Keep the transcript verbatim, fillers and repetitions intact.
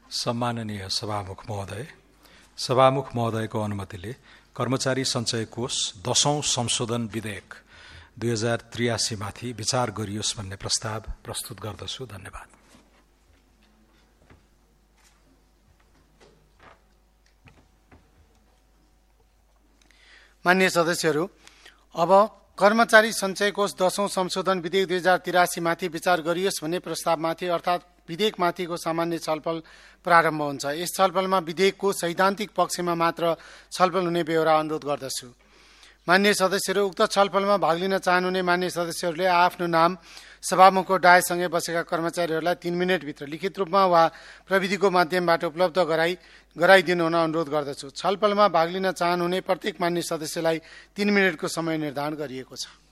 सम्माननीय सभामुख महोदय, सभामुख महोदयको अनुमतिले कर्मचारी सञ्चय कोष दशौं संशोधन विधेयक दुई हजार त्रियासी माथि विचार गरियोस् भन्ने प्रस्ताव प्रस्तुत गर्दछु। धन्यवाद। माननीय सदस्यहरू, अब कर्मचारी सञ्चय कोष दशौं संशोधन विधेयक दुई हजार तिरासी माथि विचार गरियोस् भन्ने प्रस्तावमाथि अर्थात् विधेयकमाथिको सामान्य छलफल प्रारम्भ हुन्छ। यस छलफलमा विधेयकको सैद्धान्तिक पक्षमा मात्र छलफल हुने बेहोरा अनुरोध गर्दछु। माननीय सदस्यहरू, उक्त छलफलमा भाग लिन चाहनुहुने माननीय सदस्यहरूले आफ्नो नाम सभामुखको डायसँगै बसेका कर्मचारीहरूलाई तीन मिनटभित्र लिखित रूपमा वा प्रविधिको माध्यमबाट उपलब्ध गराई गराइदिनु हुन अनुरोध गर्दछु। छलफलमा भाग लिन चाहनुहुने प्रत्येक माननीय सदस्यलाई तीन मिनटको समय निर्धारण गरिएको छ।